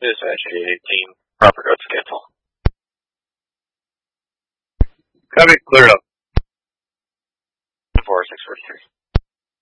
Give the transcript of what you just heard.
Dispatch 18, proper notes cancel. Copy, clear up. 4643.